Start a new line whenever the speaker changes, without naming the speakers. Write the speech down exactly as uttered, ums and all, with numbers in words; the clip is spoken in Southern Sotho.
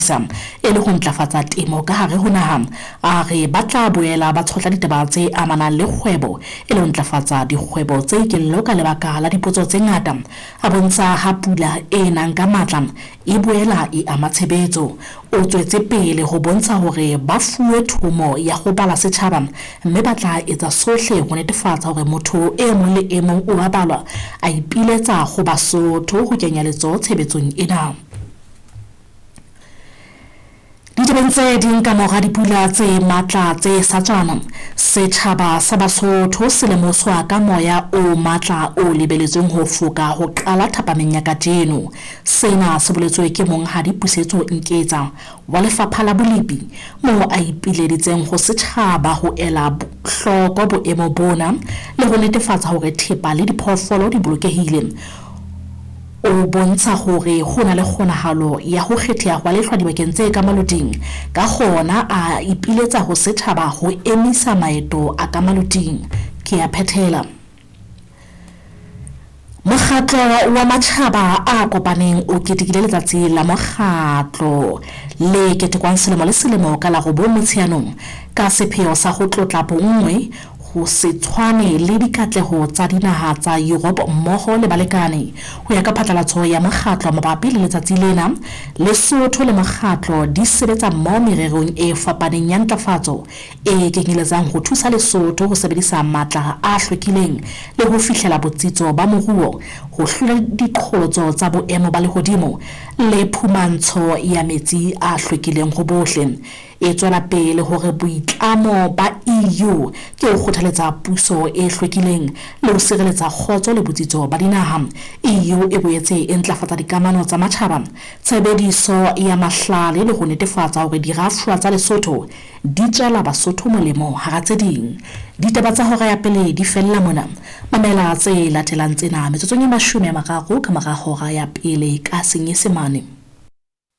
e le ho ntlafatsa temo ka hare ho naha. A re ba tla boela ba tshotla ditaba tse amanang le kgwebo e le ho ntlafatsa dikgwebo tse ikello ka lebaka la dipotso tse ngata. A bontsha ha pula e nang ka matla e boela e ama tshebetso. O tswetse pele ho bontsha hore ba fuwe thumo ya ho bala setjhaba, mme ba tla etsa sohle ho netefatsa hore motho e mong le e mong o a balwa a ipiletsa ho Basotho ho kenya letsoho tshebetsong ena. Ditabeng tse ding ka mora dipula tse matla tse sa tswana, setjhaba sa Basotho se lemoswa ka moya o matla o lebeletsweng ho foka ho qala thapameng ya kajeno. Sena se boletswe ke monghadi Pusetso Nketsa wa Lefapha la Bolepi, moo a ipileditseng ho setjhaba ho ela hloko boemo bona le ho netefatsa hore thepa le diphoofolo di bolokehile. O bontsha hore ho na le kgonahalo ya ho kgetheha hwa lehlwa dibakeng tse ka maloteng, ka hona a ipiletsa ho setjhaba ho emisa maeto a ka maloteng. Ke a phethela. Mokgatlo wa matjhaba a kopaneng o ketekile letsatsi la mokgatlo le ketekwang selemo le selemo ka la robong Motsheanong ka sepheo sa ho tlotla bonngwe ho se tshwane le dikatleho tsa dinaha tsa Europe mmoho le balekane. Ho ya ka phatlalatso ya mokgatlo mabapi le letsatsi lena, Lesotho le mokgatlo di sebetsa mmoho mererong e fapaneng ya ntlafatso e kenyeletsang ho thusa Lesotho ho sebedisa matla a hlwekileng le ho fihlela botsitso ba moruo, ho hlola diqholotso tsa boemo ba lehodimo le phumantsho ya metsi a hlwekileng ho bohle. E tswela pele hore boitlamo ba E U ke ho kgothaletsa puso e hlwekileng le ho sireletsa kgotso le botsitso ba dinaha. E U e boetse e ntlafatsa dikamano tsa matjhaba, tshebediso ya mahlale le ho netefatsa hore dirafshwa tsa Lesotho di tswela Basotho molemo hara tse ding. Ditaba tsa hora ya pele di fella mona. Mamela tse latelang tsena metsotsong e mashome a mararo ka mora hora ya pele ka Senyesemane.